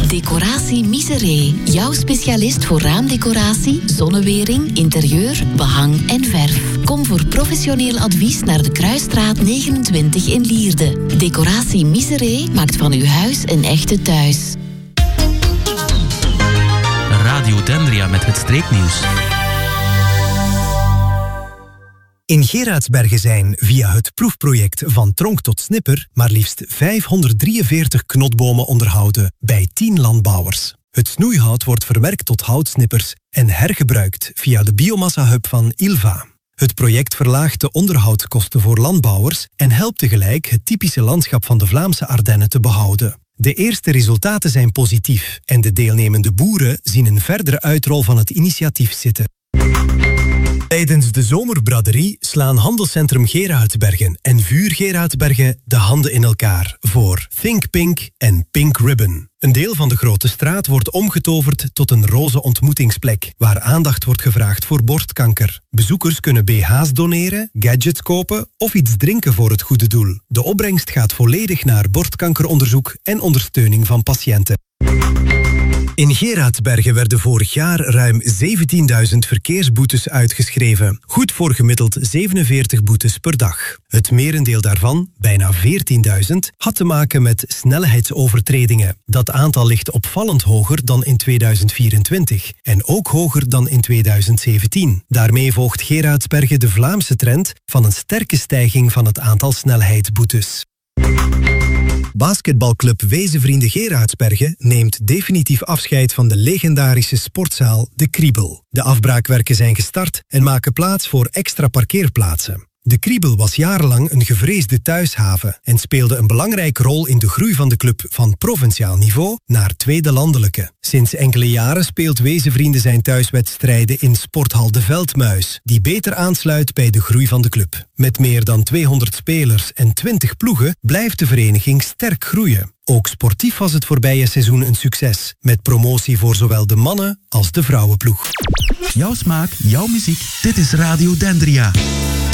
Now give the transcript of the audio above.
Decoratie Miseré. Jouw specialist voor raamdecoratie, zonnewering, interieur, behang en verf. Kom voor professioneel advies naar de Kruisstraat 29 in Lierde. Decoratie Miseré maakt van uw huis een echte thuis. Radio Dendria met het streeknieuws. In Geraardsbergen zijn via het proefproject Van Tronk tot Snipper maar liefst 543 knotbomen onderhouden bij 10 landbouwers. Het snoeihout wordt verwerkt tot houtsnippers en hergebruikt via de biomassa-hub van Ilva. Het project verlaagt de onderhoudskosten voor landbouwers en helpt tegelijk het typische landschap van de Vlaamse Ardennen te behouden. De eerste resultaten zijn positief en de deelnemende boeren zien een verdere uitrol van het initiatief zitten. Tijdens de zomerbraderie slaan Handelscentrum Geraardsbergen en Vuur Geraardsbergen de handen in elkaar voor Think Pink en Pink Ribbon. Een deel van de grote straat wordt omgetoverd tot een roze ontmoetingsplek, waar aandacht wordt gevraagd voor borstkanker. Bezoekers kunnen BH's doneren, gadgets kopen of iets drinken voor het goede doel. De opbrengst gaat volledig naar borstkankeronderzoek en ondersteuning van patiënten. In Geraardsbergen werden vorig jaar ruim 17.000 verkeersboetes uitgeschreven. Goed voor gemiddeld 47 boetes per dag. Het merendeel daarvan, bijna 14.000, had te maken met snelheidsovertredingen. Dat aantal ligt opvallend hoger dan in 2024 en ook hoger dan in 2017. Daarmee volgt Geraardsbergen de Vlaamse trend van een sterke stijging van het aantal snelheidsboetes. Basketbalclub Wezenvrienden Geraardsbergen neemt definitief afscheid van de legendarische sportzaal De Kriebel. De afbraakwerken zijn gestart en maken plaats voor extra parkeerplaatsen. De Kriebel was jarenlang een gevreesde thuishaven en speelde een belangrijke rol in de groei van de club van provinciaal niveau naar tweede landelijke. Sinds enkele jaren speelt Wezenvrienden zijn thuiswedstrijden in Sporthal De Veldmuis, die beter aansluit bij de groei van de club. Met meer dan 200 spelers en 20 ploegen blijft de vereniging sterk groeien. Ook sportief was het voorbije seizoen een succes, met promotie voor zowel de mannen als de vrouwenploeg. Jouw smaak, jouw muziek, dit is Radio Dendria.